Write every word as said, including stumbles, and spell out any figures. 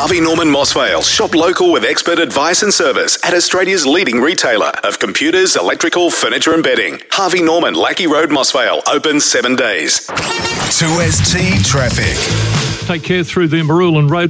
Harvey Norman Mossvale. Shop local with expert advice and service at Australia's leading retailer of computers, electrical, furniture and bedding. Harvey Norman, Lackey Road, Mossvale. Open seven days. two S T Traffic. Take care through the Marulan Road.